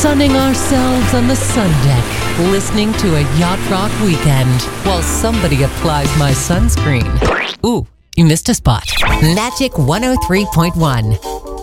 sunning ourselves on the sun deck, listening to a yacht rock weekend while somebody applies my sunscreen. Ooh, you missed a spot. Magic 103.1.